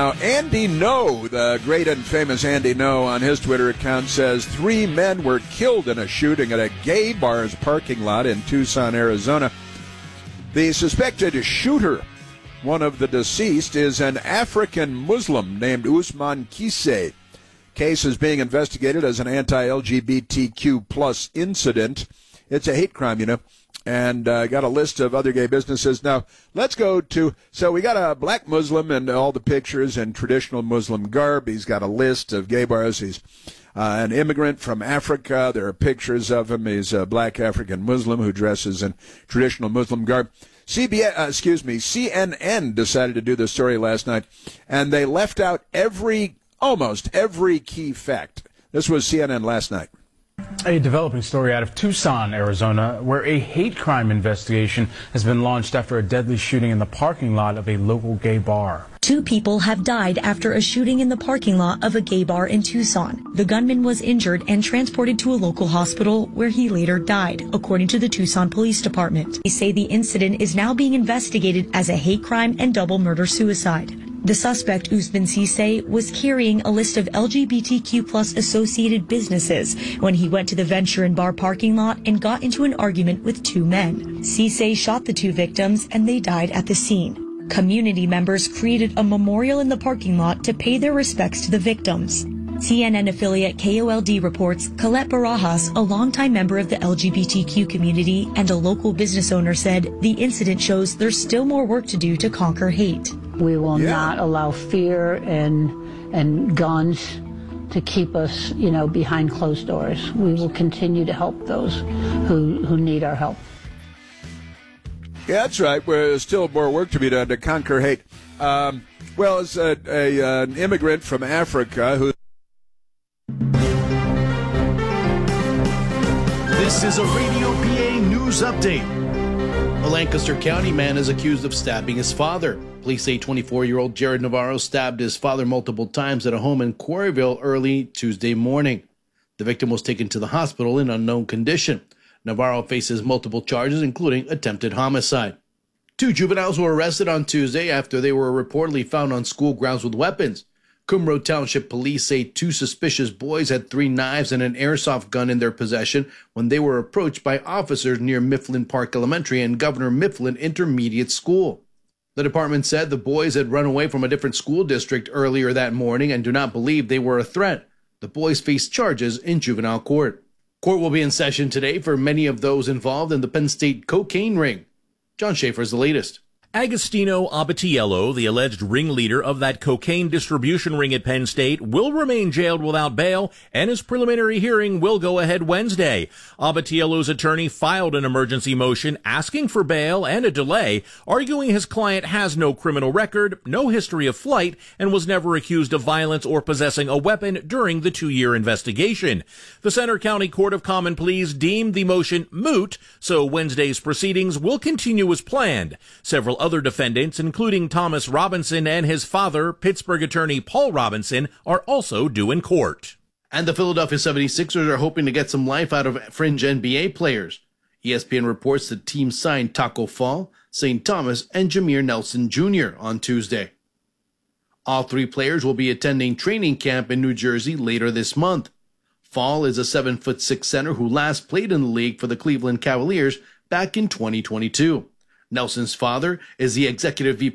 Now, Andy No, the great and famous Andy No, on his Twitter account says 3 men were killed in a shooting at a gay bar's parking lot in Tucson, Arizona. The suspected shooter, one of the deceased, is an African Muslim named Usman Kise. Case is being investigated as an anti-LGBTQ plus incident. It's a hate crime, you know. And got a list of other gay businesses. Now, let's go to, so we got a black Muslim and all the pictures in traditional Muslim garb. He's got a list of gay bars. He's an immigrant from Africa. There are pictures of him. He's a black African Muslim who dresses in traditional Muslim garb. CNN decided to do the story last night, and they left out almost every key fact. This was CNN last night. A developing story out of Tucson, Arizona, where a hate crime investigation has been launched after a deadly shooting in the parking lot of a local gay bar. 2 people have died after a shooting in the parking lot of a gay bar in Tucson. The gunman was injured and transported to a local hospital where he later died, according to the Tucson Police Department. They say the incident is now being investigated as a hate crime and double murder-suicide. The suspect, Usman Kise, was carrying a list of LGBTQ plus associated businesses when he went to the Venture and Bar parking lot and got into an argument with 2 men. Kise shot the 2 victims and they died at the scene. Community members created a memorial in the parking lot to pay their respects to the victims. CNN affiliate KOLD reports Colette Barajas, a longtime member of the LGBTQ community and a local business owner, said the incident shows there's still more work to do to conquer hate. We will not allow fear and guns to keep us, behind closed doors. We will continue to help those who need our help. Yeah, that's right. There's still more work to be done to conquer hate. It's an immigrant from Africa who... This is a Radio PA News Update. A Lancaster County man is accused of stabbing his father. Police say 24-year-old Jared Navarro stabbed his father multiple times at a home in Quarryville early Tuesday morning. The victim was taken to the hospital in unknown condition. Navarro faces multiple charges, including attempted homicide. 2 juveniles were arrested on Tuesday after they were reportedly found on school grounds with weapons. Cumro Township police say 2 suspicious boys had 3 knives and an airsoft gun in their possession when they were approached by officers near Mifflin Park Elementary and Governor Mifflin Intermediate School. The department said the boys had run away from a different school district earlier that morning and do not believe they were a threat. The boys face charges in juvenile court. Court will be in session today for many of those involved in the Penn State cocaine ring. John Schaefer is the latest. Agostino Abatiello, the alleged ringleader of that cocaine distribution ring at Penn State, will remain jailed without bail, and his preliminary hearing will go ahead Wednesday. Abatiello's attorney filed an emergency motion asking for bail and a delay, arguing his client has no criminal record, no history of flight, and was never accused of violence or possessing a weapon during the 2-year investigation. The Center County Court of Common Pleas deemed the motion moot, so Wednesday's proceedings will continue as planned. Several other defendants, including Thomas Robinson and his father, Pittsburgh attorney Paul Robinson, are also due in court. And the Philadelphia 76ers are hoping to get some life out of fringe NBA players. ESPN reports the team signed Taco Fall, St. Thomas, and Jameer Nelson Jr. on Tuesday. All 3 players will be attending training camp in New Jersey later this month. Fall is a 7'6" center who last played in the league for the Cleveland Cavaliers back in 2022. Nelson's father is the executive VP